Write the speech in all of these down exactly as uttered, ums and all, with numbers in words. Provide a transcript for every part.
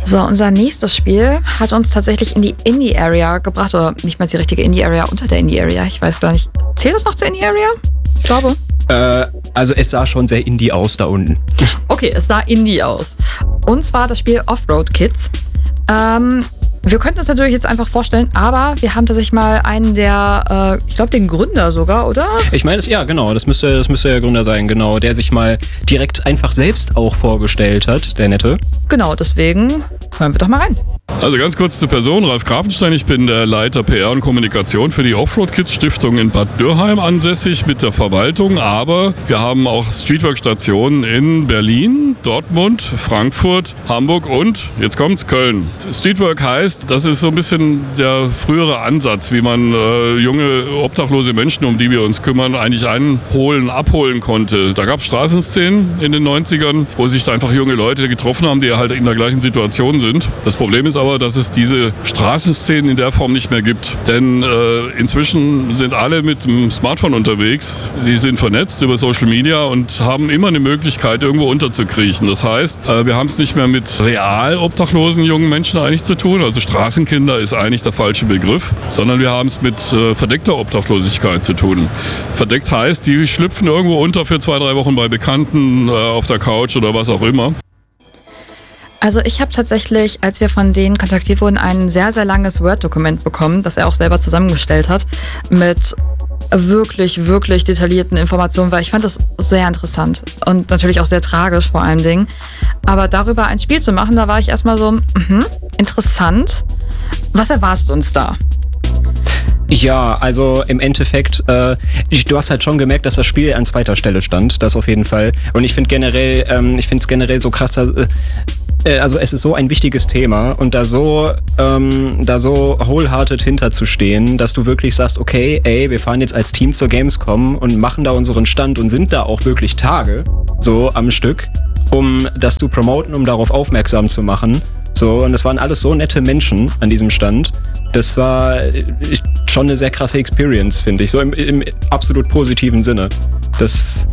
So, unser nächstes Spiel hat uns tatsächlich in die Indie-Area gebracht, oder nicht mal die richtige Indie-Area, unter der Indie-Area, ich weiß gar nicht. Zählt das noch zur Indie-Area? Ich glaube. Äh, also es sah schon sehr Indie aus da unten. Okay, es sah Indie aus. Und zwar das Spiel Offroad Kids. Ähm, wir könnten uns natürlich jetzt einfach vorstellen, aber wir haben tatsächlich mal einen der, äh, ich glaube den Gründer sogar, oder? Ich meine, ja genau, das müsste, das müsste der Gründer sein, genau, der sich mal direkt einfach selbst auch vorgestellt hat, der Nette. Genau, deswegen hören wir doch mal rein. Also ganz kurz zur Person, Ralf Grafenstein, ich bin der Leiter P R und Kommunikation für die Offroad Kids Stiftung in Bad Dürrheim ansässig mit der Verwaltung, aber wir haben auch Streetwork-Stationen in Berlin, Dortmund, Frankfurt, Hamburg und, jetzt kommt's, Köln. Streetwork heißt, das ist so ein bisschen der frühere Ansatz, wie man äh, junge obdachlose Menschen, um die wir uns kümmern, eigentlich einholen, abholen konnte. Da gab es Straßenszenen in den neunzigern, wo sich da einfach junge Leute getroffen haben, die halt in der gleichen Situation sind. Das Problem ist aber, dass es diese Straßenszenen in der Form nicht mehr gibt. Denn äh, inzwischen sind alle mit dem Smartphone unterwegs. Die sind vernetzt über Social Media und haben immer eine Möglichkeit, irgendwo unterzukriechen. Das heißt, äh, wir haben es nicht mehr mit real obdachlosen jungen Menschen eigentlich zu tun. Also Straßenkinder ist eigentlich der falsche Begriff. Sondern wir haben es mit äh, verdeckter Obdachlosigkeit zu tun. Verdeckt heißt, die schlüpfen irgendwo unter für zwei, drei Wochen bei Bekannten äh, auf der Couch oder was auch immer. Also ich habe tatsächlich, als wir von denen kontaktiert wurden, ein sehr, sehr langes Word-Dokument bekommen, das er auch selber zusammengestellt hat, mit wirklich, wirklich detaillierten Informationen, weil ich fand das sehr interessant und natürlich auch sehr tragisch vor allen Dingen. Aber darüber ein Spiel zu machen, da war ich erstmal so, mh, interessant. Was erwartet uns da? Ja, also im Endeffekt, äh, ich, du hast halt schon gemerkt, dass das Spiel an zweiter Stelle stand, das auf jeden Fall. Und ich finde generell, ähm, ich finde es generell so krass, dass, äh, also es ist so ein wichtiges Thema und da so, ähm, da so wholehearted hinterzustehen, dass du wirklich sagst, okay, ey, wir fahren jetzt als Team zur Gamescom und machen da unseren Stand und sind da auch wirklich Tage, so am Stück, um das zu promoten, um darauf aufmerksam zu machen. So, und das waren alles so nette Menschen an diesem Stand. Das war ich, schon eine sehr krasse Experience, finde ich. So im, im absolut positiven Sinne. Das.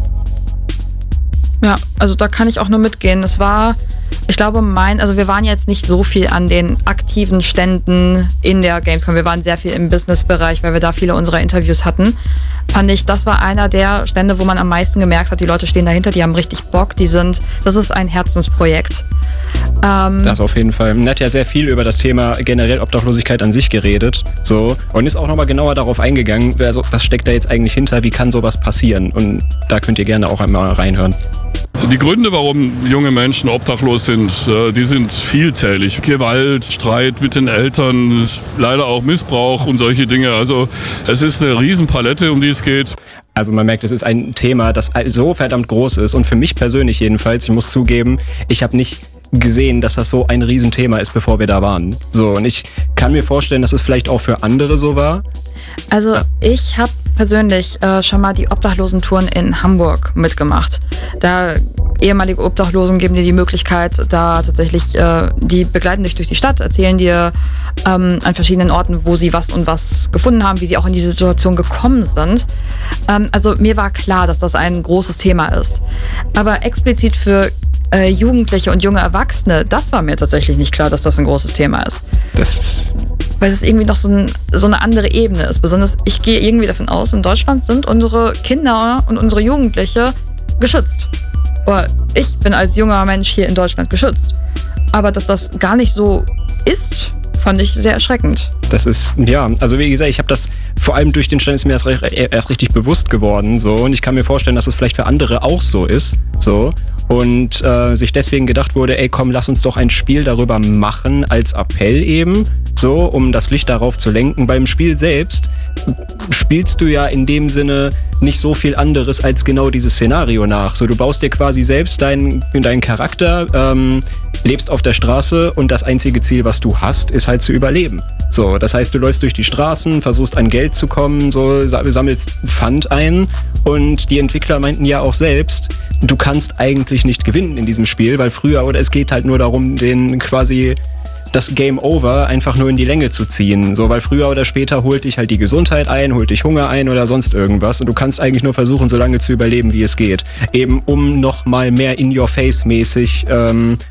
Ja, also da kann ich auch nur mitgehen. Es war, ich glaube, mein, also wir waren jetzt nicht so viel an den aktiven Ständen in der Gamescom. Wir waren sehr viel im Business-Bereich, weil wir da viele unserer Interviews hatten. Fand ich, das war einer der Stände, wo man am meisten gemerkt hat, die Leute stehen dahinter, die haben richtig Bock, die sind, das ist ein Herzensprojekt. Ähm, das auf jeden Fall. Man hat ja sehr viel über das Thema generell Obdachlosigkeit an sich geredet, so, und ist auch nochmal genauer darauf eingegangen, also, was steckt da jetzt eigentlich hinter, wie kann sowas passieren? Und da könnt ihr gerne auch einmal reinhören. Die Gründe, warum junge Menschen obdachlos sind, die sind vielzählig. Gewalt, Streit mit den Eltern, leider auch Missbrauch und solche Dinge. Also es ist eine Riesenpalette, um die es geht. Also man merkt, es ist ein Thema, das so verdammt groß ist und für mich persönlich jedenfalls, ich muss zugeben, ich habe nicht gesehen, dass das so ein Riesenthema ist, bevor wir da waren. So, und ich kann mir vorstellen, dass es vielleicht auch für andere so war. Also ja. Ich habe persönlich äh, schon mal die Obdachlosentouren in Hamburg mitgemacht. Da ehemalige Obdachlosen geben dir die Möglichkeit, da tatsächlich, äh, die begleiten dich durch die Stadt, erzählen dir ähm, an verschiedenen Orten, wo sie was und was gefunden haben, wie sie auch in diese Situation gekommen sind. Ähm, also mir war klar, dass das ein großes Thema ist. Aber explizit für äh, Jugendliche und junge Erwachsene, das war mir tatsächlich nicht klar, dass das ein großes Thema ist. Das Weil es irgendwie noch so, ein, so eine andere Ebene ist. Besonders, ich gehe irgendwie davon aus, in Deutschland sind unsere Kinder und unsere Jugendliche geschützt. Oder ich bin als junger Mensch hier in Deutschland geschützt. Aber dass das gar nicht so ist, fand ich sehr erschreckend. Das ist, ja, also wie gesagt, ich habe das vor allem durch den Stand ist mir erst, erst richtig bewusst geworden, so, und ich kann mir vorstellen, dass es vielleicht für andere auch so ist, so, und äh, sich deswegen gedacht wurde, ey, komm, lass uns doch ein Spiel darüber machen als Appell eben, so, um das Licht darauf zu lenken. Beim Spiel selbst spielst du ja in dem Sinne nicht so viel anderes als genau dieses Szenario nach. So, du baust dir quasi selbst deinen, deinen Charakter, ähm, lebst auf der Straße und das einzige Ziel, was du hast, ist halt zu überleben. So, das heißt, du läufst durch die Straßen, versuchst an Geld zu kommen, so, sammelst Pfand ein, und die Entwickler meinten ja auch selbst, du kannst eigentlich nicht gewinnen in diesem Spiel, weil früher, oder es geht halt nur darum, den quasi das Game Over einfach nur in die Länge zu ziehen. So, weil früher oder später holt dich halt die Gesundheit ein, holt dich Hunger ein oder sonst irgendwas, und du kannst eigentlich nur versuchen, so lange zu überleben, wie es geht. Eben um noch mal mehr in-your-face-mäßig ähm,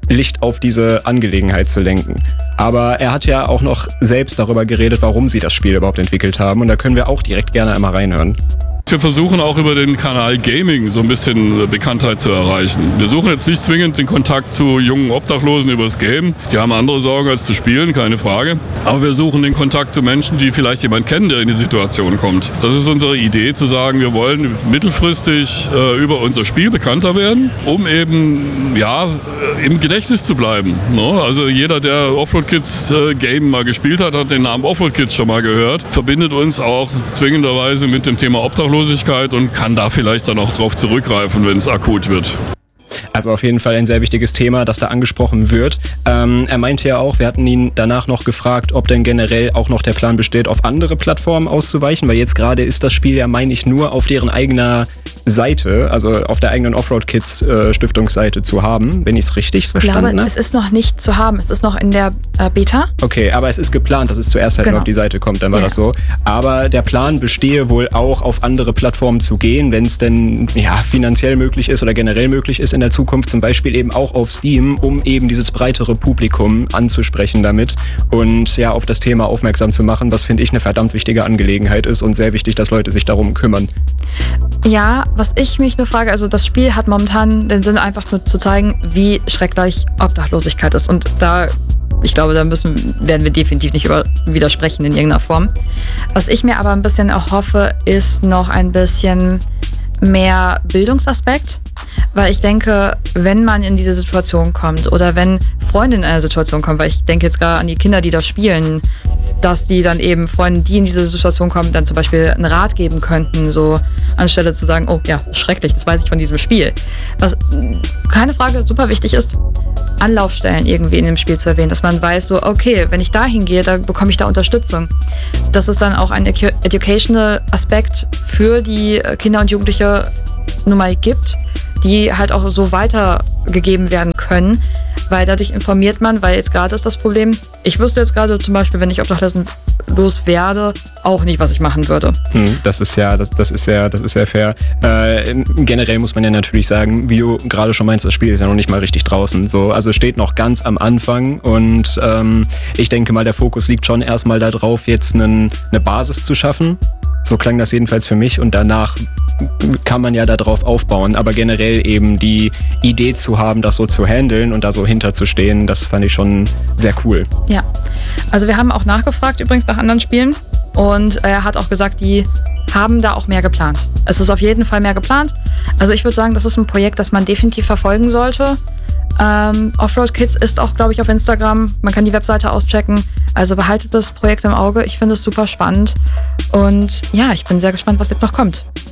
Licht auf diese Angelegenheit zu lenken. Aber er hat ja auch noch selbst darüber geredet, warum sie das Spiel überhaupt entwickelt haben. Und da können wir auch direkt gerne einmal reinhören. Wir versuchen auch über den Kanal Gaming so ein bisschen Bekanntheit zu erreichen. Wir suchen jetzt nicht zwingend den Kontakt zu jungen Obdachlosen übers Game. Die haben andere Sorgen als zu spielen, keine Frage. Aber wir suchen den Kontakt zu Menschen, die vielleicht jemanden kennen, der in die Situation kommt. Das ist unsere Idee, zu sagen, wir wollen mittelfristig äh, über unser Spiel bekannter werden, um eben ja im Gedächtnis zu bleiben. No? Also jeder, der Offroad Kids äh, Game mal gespielt hat, hat den Namen Offroad Kids schon mal gehört. Verbindet uns auch zwingenderweise mit dem Thema Obdachlosigkeit und kann da vielleicht dann auch drauf zurückgreifen, wenn es akut wird. Also auf jeden Fall ein sehr wichtiges Thema, das da angesprochen wird. Ähm, er meinte ja auch, wir hatten ihn danach noch gefragt, ob denn generell auch noch der Plan besteht, auf andere Plattformen auszuweichen, weil jetzt gerade ist das Spiel ja, meine ich, nur auf deren eigener Seite, also auf der eigenen Offroad Kids äh, Stiftungsseite zu haben, wenn ich es richtig verstanden habe. Ich glaube, es ist noch nicht zu haben, es ist noch in der äh, Beta. Okay, aber es ist geplant, dass es zuerst halt genau. nur auf die Seite kommt, dann war ja. das so. Aber der Plan bestehe wohl auch, auf andere Plattformen zu gehen, wenn es denn ja, finanziell möglich ist oder generell möglich ist in der Zukunft, zum Beispiel eben auch auf Steam, um eben dieses breitere Publikum anzusprechen damit und ja, auf das Thema aufmerksam zu machen, was finde ich eine verdammt wichtige Angelegenheit ist und sehr wichtig, dass Leute sich darum kümmern. Ja, was ich mich nur frage, also das Spiel hat momentan den Sinn, einfach nur zu zeigen, wie schrecklich Obdachlosigkeit ist. Und da, ich glaube, da müssen, werden wir definitiv nicht über, widersprechen in irgendeiner Form. Was ich mir aber ein bisschen erhoffe, ist noch ein bisschen mehr Bildungsaspekt. Weil ich denke, wenn man in diese Situation kommt oder wenn Freunde in eine Situation kommen, weil ich denke jetzt gerade an die Kinder, die das spielen, dass die dann eben Freunden, die in diese Situation kommen, dann zum Beispiel einen Rat geben könnten, so anstelle zu sagen, oh ja, schrecklich, das weiß ich von diesem Spiel. Was, keine Frage, super wichtig ist, Anlaufstellen irgendwie in dem Spiel zu erwähnen, dass man weiß, so okay, wenn ich da hingehe, dann bekomme ich da Unterstützung. Dass es dann auch einen educational Aspekt für die Kinder und Jugendliche nun mal gibt, die halt auch so weitergegeben werden können, weil dadurch informiert man, weil jetzt gerade ist das Problem, ich wüsste jetzt gerade zum Beispiel, wenn ich obdachlos werde, auch nicht, was ich machen würde. Hm, das ist ja, das, das ist ja, das ist ja fair. Äh, generell muss man ja natürlich sagen, wie du gerade schon meinst, das Spiel ist ja noch nicht mal richtig draußen. So, also steht noch ganz am Anfang und ähm, ich denke mal, der Fokus liegt schon erstmal darauf, jetzt einen, eine Basis zu schaffen. So klang das jedenfalls für mich und danach kann man ja darauf aufbauen, aber generell eben die Idee zu haben, das so zu handeln und da so hinterzustehen, das fand ich schon sehr cool. Ja, also wir haben auch nachgefragt übrigens nach anderen Spielen und er hat auch gesagt, die haben da auch mehr geplant. Es ist auf jeden Fall mehr geplant. Also ich würde sagen, das ist ein Projekt, das man definitiv verfolgen sollte. Ähm, Offroad Kids ist auch, glaube ich, auf Instagram. Man kann die Webseite auschecken. Also behaltet das Projekt im Auge. Ich finde es super spannend. Und ja, ich bin sehr gespannt, was jetzt noch kommt.